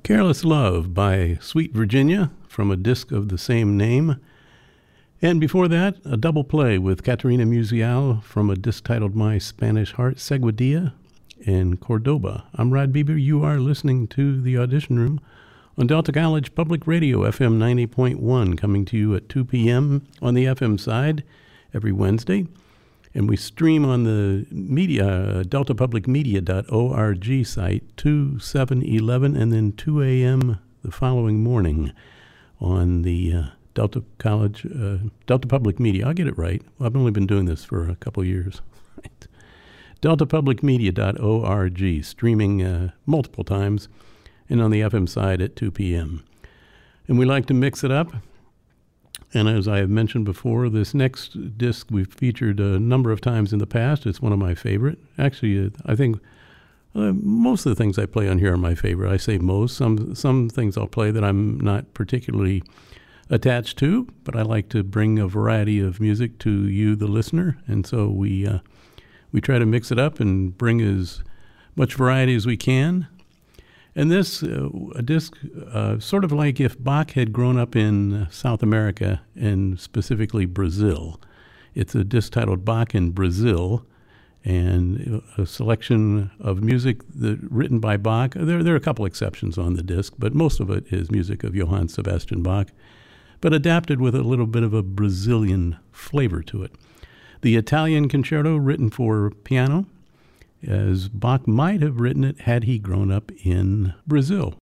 Careless Love by Sweet Virginia from a disc of the same name. And before that, a double play with Caterina Musial from a disc titled My Spanish Heart, Seguidilla and Cordoba. I'm Rod Bieber. You are listening to The Audition Room on Delta College Public Radio, FM 90.1, coming to you at 2 p.m. on the FM side every Wednesday. And we stream on the media, deltapublicmedia.org site, 2, 7, 11, and then 2 a.m. the following morning on the Delta College, Delta Public Media. I'll get it right. I've only been doing this for a couple years. Right. deltapublicmedia.org, streaming multiple times, and on the FM side at 2 p.m. And we like to mix it up. And as I have mentioned before, this next disc we've featured a number of times in the past. It's one of my favorite. Actually, I think most of the things I play on here are my favorite. I say most. Some things I'll play that I'm not particularly attached to, but I like to bring a variety of music to you, the listener. And so we try to mix it up and bring as much variety as we can. And this, a disc, sort of like if Bach had grown up in South America and specifically Brazil. It's a disc titled Bach in Brazil, and a selection of music written by Bach. There are a couple exceptions on the disc, but most of it is music of Johann Sebastian Bach, but adapted with a little bit of a Brazilian flavor to it. The Italian concerto written for piano, as Bach might have written it had he grown up in Brazil.